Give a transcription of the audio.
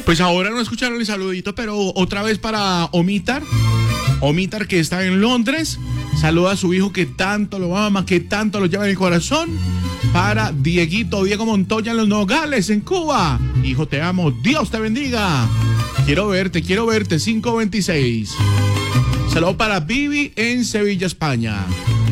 Pues ahora no escucharon el saludito, pero otra vez para Omitar. Omitar, que está en Londres. Saluda a su hijo que tanto lo ama, que tanto lo lleva en el corazón. Para Diego Montoya en Los Nogales, en Cuba. Hijo, te amo. Dios te bendiga. Quiero verte. 526. Saludo para Vivi en Sevilla, España.